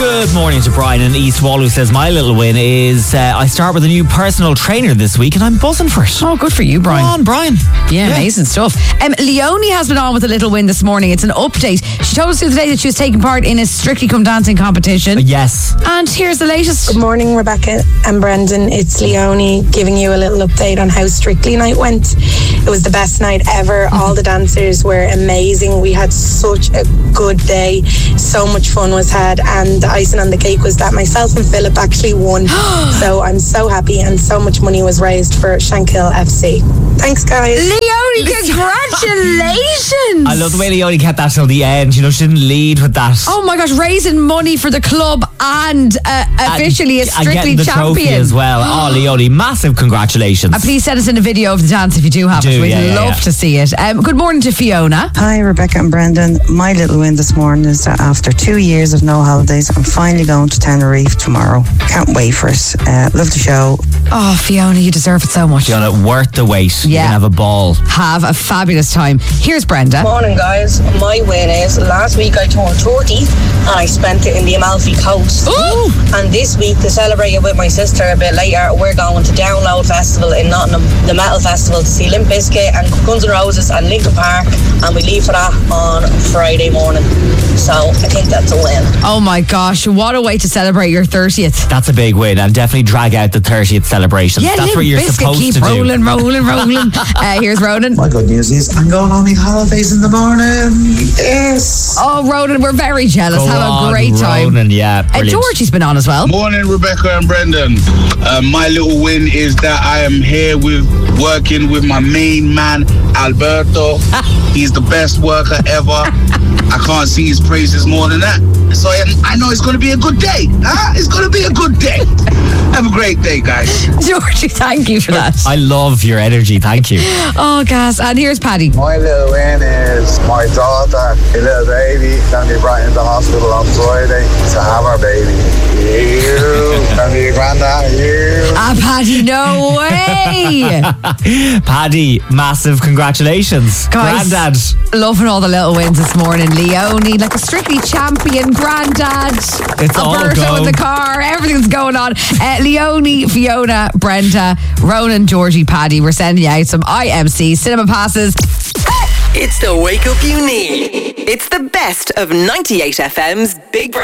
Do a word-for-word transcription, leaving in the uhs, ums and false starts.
Good morning to Brian in East Wall, who says my little win is uh, I start with a new personal trainer this week and I'm buzzing for it. Oh, good for you, Brian. Go on, Brian. Yeah, yeah. Amazing stuff. Um, Leonie has been on with a little win this morning. It's an update. She told us the other day that she was taking part in a Strictly Come Dancing competition. Uh, yes. And here's the latest. Good morning, Rebecca and Brendan. It's Leonie giving you a little update on how Strictly night went. It was the best night ever. All the dancers were amazing. We had such a good day. So much fun was had, and the icing on the cake was that myself and Philip actually won. So I'm so happy, and so much money was raised for Shankill F C. Thanks, guys. Leonie, congratulations. I love the way Leonie kept that till the end. You know, she didn't lead with that. Oh my gosh, raising money for the club and uh, officially and, a Strictly and getting the champion trophy as well. Oh, Leonie, massive congratulations. Uh, please send us in a video of the dance if you do have do, it. We'd yeah, yeah, love yeah. to see it. Um, good morning to Fiona. Hi, Rebecca and Brendan. My little win this morning is that after two years of no holidays, I'm finally going to Tenerife tomorrow. Can't wait for it. Uh, love the show. Oh, Fiona, you deserve it so much. Fiona, worth the wait. Yeah. You can have a ball. Have a fabulous time. Here's Brenda. Morning, guys. My win is last week I turned thirty and I spent it in the Amalfi Coast. Ooh. And this week, to celebrate it with my sister a bit later, we're going to Download Festival in Nottingham, the Metal Festival, to see Limp Bizkit and Guns N' Roses and Linkin Park, and we leave for that on Friday morning. So I think that's a win. Oh my gosh, what a way to celebrate your thirtieth. That's a big win, and definitely drag out the thirtieth celebrations. Yeah, that's Limp what you're Bizkit, supposed keep to rolling, do. rolling, rolling. uh, here's Ronan. My good news is I'm going on my holidays in the morning. Yes. Oh, Ronan, we're very jealous. Go Have on, a great time. Ronan, yeah, Uh, brilliant. Georgie's been on as well. Morning, Rebecca and Brendan. Uh, my little win is that I am here with working with my main man, Alberto. He's the best worker ever. I can't see his praises more than that. So I, I know it's going to be a good day. Huh? It's going to be a good day. Have a great day, guys. Georgie, thank you for that. I love your energy. Thank you. Oh, gas. And here's Paddy. My little win is my daughter, a little baby, going to be brought into hospital on Friday to have her baby. You, going to be a granddad. You. Ah, Paddy, no way. Paddy, massive congratulations. Guys, Grandad. loving all the little wins this morning. Leonie, like a Strictly champion, Grandad. It's all Alberto go. in the car. Everything's going on. Uh, Leonie, Fiona, Brenda, Ronan, Georgie, Paddy. We're sending you out some I M C cinema passes. It's the wake up you need. It's the best of ninety-eight F M's Big Breakfast.